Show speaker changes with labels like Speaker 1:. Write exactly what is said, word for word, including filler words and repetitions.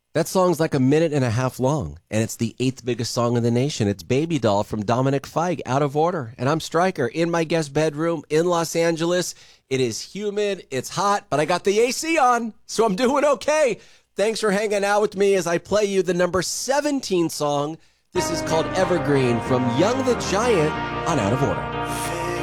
Speaker 1: That song's like a minute and a half long, and it's the eighth biggest song in the nation. It's Baby Doll from Dominic Fike, Out of Order. And I'm Stryker in my guest bedroom in Los Angeles. It is humid, it's hot, but I got the A C on, so I'm doing okay. Thanks for hanging out with me as I play you the number seventeen song. This is called Evergreen from Young the Giant on Out of Order.